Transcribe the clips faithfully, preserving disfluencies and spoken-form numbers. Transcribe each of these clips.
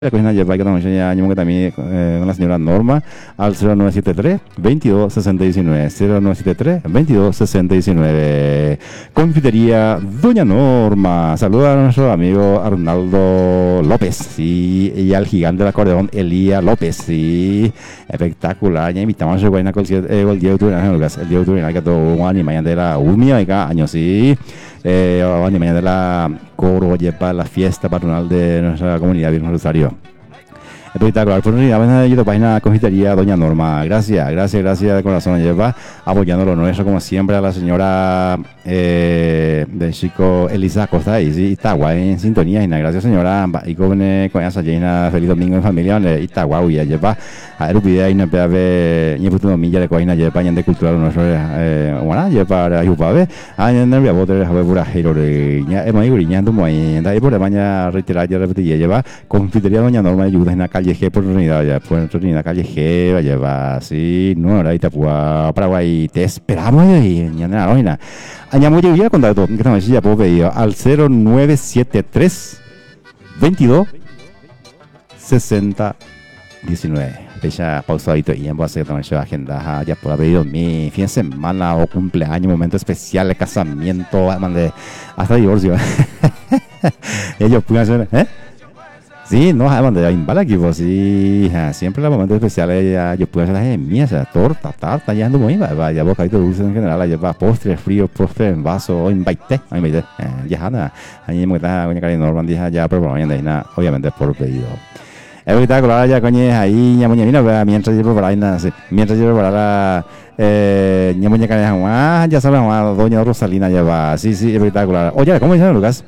La cocina lleva que también ya que también eh, con la señora Norma al cero nueve siete tres, veintidós sesenta y nueve cero nueve siete tres, veintidós sesenta y nueve. Confitería Doña Norma. Saluda a nuestro amigo Arnaldo López, sí, y al gigante del acordeón Elías López, sí, espectacular. Ya invitamos a su buena con el día de octubre, el día de octubre que todo un año mañana de la UMIA y cada año, sí. Eh, año mañana de la coro para la fiesta patronal de nuestra comunidad Virgen Rosario. Espectacular, por unidad de la página Confitería Doña Norma. Gracias, gracias, gracias de corazón. Lleva apoyando lo nuestro, como siempre, a la señora eh, del chico Elisa Costa. Y sí, Itagua en sintonía. Y gracias, señora. Y con esa llena, feliz domingo en familia. Itagua, y lleva a Erupidea y no puede haber ni puto milla de coina. Lleva en de cultura nuestro. Bueno, lleva a Yupabe. Ah, en el viaje de la pura giro de Emma y Guriñando. Y por la mañana reiterar y repetir. Lleva Confitería Doña Norma. Ayuda en la calle G por unidad, ya por unidad calle G, vaya, va así, no, ahora Itapúa, Paraguay, te esperamos ahí, ya no, no, no, añamos ya contacto, que estamos ya puedo pedir al cero nueve siete tres, veintidós, sesenta, diecinueve. Fecha pausadito y en voy a hacer también la agenda, ya por haber pedido mi fin de semana o cumpleaños, momento especial de casamiento, hasta divorcio. Ellos pueden hacer, ¿eh? Sí, no, además de Imbala aquí, pues sí, siempre los momentos especiales ya yo puedo hacer las mías, torta, tarta, ya ando muy bien, ya bocadito dulce en general, lleva postres fríos, postres en vaso, en baite, en baite, ya nada, ahí me está coña cari normal, ya pero mañana nada, obviamente por pedido. Es espectacular ya coña ahí, ya mañana mientras yo preparar nada, mientras yo preparar eh, ya muñeca de ah, ya sabemos, doña Rosalina lleva, sí, sí, espectacular. Oye, ¿cómo dice Lucas?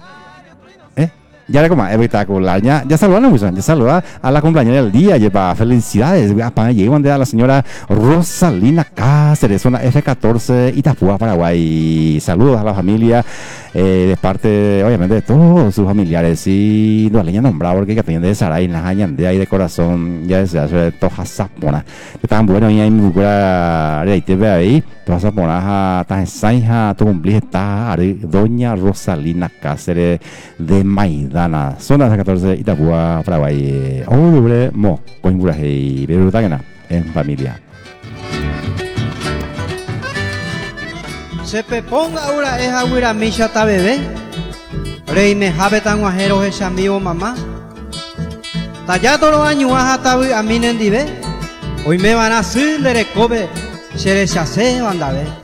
Ya le como espectacular, ya, ya saludan a ya saluda a la compañera del día, lleva felicidades, para llegar a la señora Rosalina Cáceres, zona F catorce, Itapúa, Paraguay. Saludos a la familia, eh, de parte, obviamente, de todos sus familiares, y los leña nombrado porque que atiende de Saray, las añas de ahí de corazón, ya se hace toja sapona, que tan bueno, y ahí mi bucura, de ahí te ve ahí, toja sapona, tan ensaija, tu cumplís, está doña Rosalina Cáceres de Maidana, zona F catorce, Itapúa, Paraguay. Oh, libre, mo, con buraje y berutagana, en familia. Se peponga ahora es agüira misha ta bebé. Rey me jabe tan guajero es amigo mamá. Tallato los años hasta a mí nendive. Hoy me van a hacer le recobe. Se les hace banda ve.